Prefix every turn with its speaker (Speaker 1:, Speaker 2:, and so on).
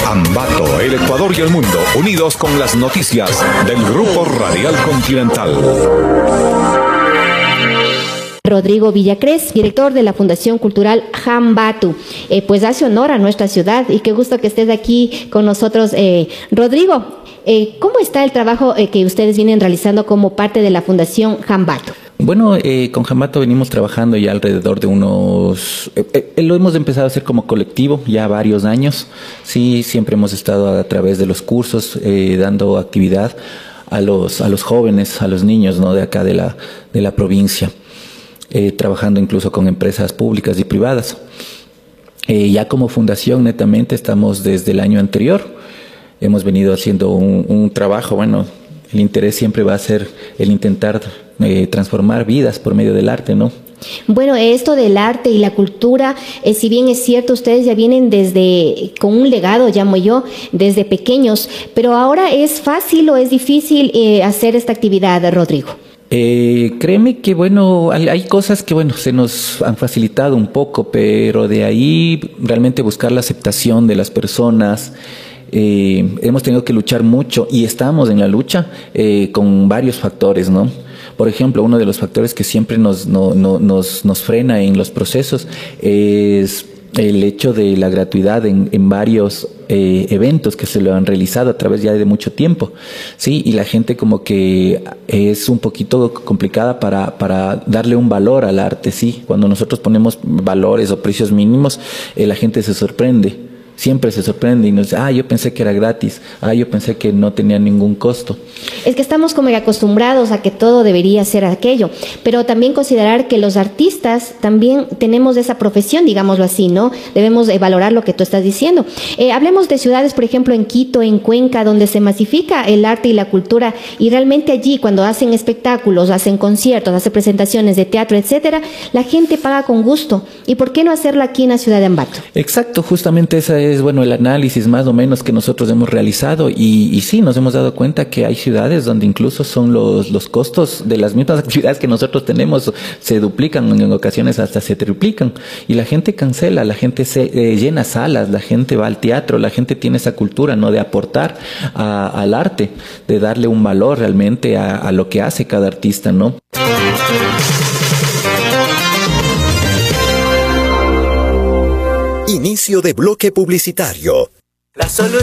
Speaker 1: Ambato, el Ecuador y el mundo, unidos con las noticias del Grupo Radial Continental.
Speaker 2: Rodrigo Villacrés, director de la Fundación Cultural Ambato. Pues hace honor a nuestra ciudad y qué gusto que estés aquí con nosotros. Rodrigo, ¿cómo está el trabajo que ustedes vienen realizando como parte de la Fundación Ambato?
Speaker 3: Bueno, con Ambato venimos trabajando ya alrededor de unos... lo hemos empezado a hacer como colectivo ya varios años. Sí, siempre hemos estado a través de los cursos dando actividad a los jóvenes, a los niños, ¿no?, de acá de la provincia. Trabajando incluso con empresas públicas y privadas. Ya como fundación netamente estamos desde el año anterior. Hemos venido haciendo un trabajo, bueno, el interés siempre va a ser el intentar transformar vidas por medio del arte, ¿no?
Speaker 2: Bueno, esto del arte y la cultura, si bien es cierto, ustedes ya vienen con un legado, llamo yo, desde pequeños, pero ahora ¿es fácil o es difícil hacer esta actividad, Rodrigo?
Speaker 3: Créeme que bueno, hay cosas que bueno, se nos han facilitado un poco, pero de ahí realmente buscar la aceptación de las personas. Hemos tenido que luchar mucho y estamos en la lucha con varios factores, ¿no? Por ejemplo, uno de los factores que siempre nos frena en los procesos es el hecho de la gratuidad en varios eventos que se lo han realizado a través ya de mucho tiempo, sí, y la gente como que es un poquito complicada para darle un valor al arte, sí. Cuando nosotros ponemos valores o precios mínimos, la gente se sorprende. Siempre se sorprende y nos dice, yo pensé que era gratis, yo pensé que no tenía ningún costo.
Speaker 2: Es que estamos como acostumbrados a que todo debería ser aquello, pero también considerar que los artistas también tenemos esa profesión, digámoslo así, ¿no? Debemos valorar lo que tú estás diciendo. Hablemos de ciudades, por ejemplo, en Quito, en Cuenca, donde se masifica el arte y la cultura, y realmente allí cuando hacen espectáculos, hacen conciertos, hacen presentaciones de teatro, etcétera, la gente paga con gusto. ¿Y por qué no hacerlo aquí en la ciudad de Ambato?
Speaker 3: Exacto, justamente esa es, bueno, el análisis más o menos que nosotros hemos realizado y sí, nos hemos dado cuenta que hay ciudades donde incluso son los costos de las mismas actividades que nosotros tenemos se duplican, en ocasiones hasta se triplican y la gente cancela, la gente se llena salas, la gente va al teatro, la gente tiene esa cultura, ¿no?, de aportar al arte, de darle un valor realmente a lo que hace cada artista, ¿no?
Speaker 4: Inicio de bloque publicitario.
Speaker 5: La solución